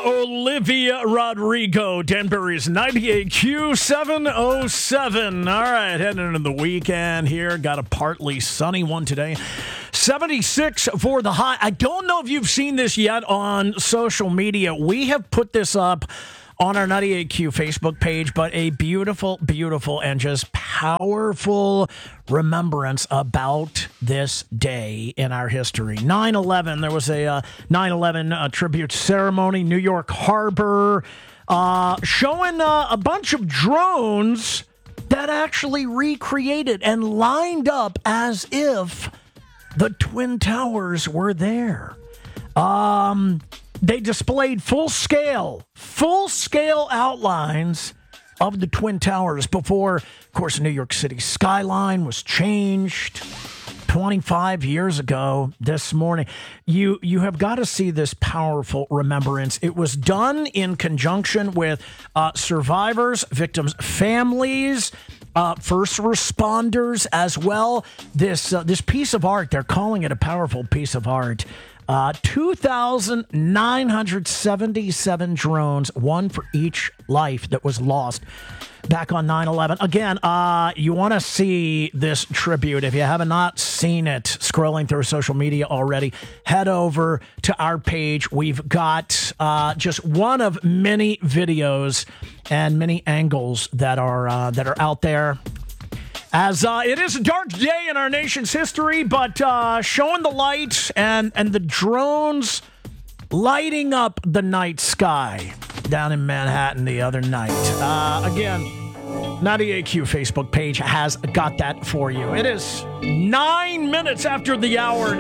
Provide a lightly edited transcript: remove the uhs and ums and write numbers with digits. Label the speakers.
Speaker 1: Olivia Rodrigo, Danbury's 98Q707. All right, heading into the weekend here. Got a partly sunny one today. 76 for the high. I don't know if you've seen this yet on social media. We have put this up on our 98Q Facebook page, but a beautiful, beautiful, and just powerful remembrance about this day in our history. 9/11, there was a 9/11 tribute ceremony, New York Harbor, showing a bunch of drones that actually recreated and lined up as if the Twin Towers were there. They displayed full-scale outlines of the Twin Towers before, of course, New York City skyline was changed 25 years ago this morning. You have got to see this powerful remembrance. It was done in conjunction with survivors, victims' families, first responders as well. This piece of art, they're calling it a powerful piece of art. 2,977 drones, one for each life that was lost back on 9/11. Again, you want to see this tribute. If you have not seen it, scrolling through social media already, head over to our page. We've got just one of many videos and many angles that are out there. As it is a dark day in our nation's history, but showing the light and the drones lighting up the night sky down in Manhattan the other night. Again, 98Q Facebook page has got that for you. It is 9 minutes after the hour.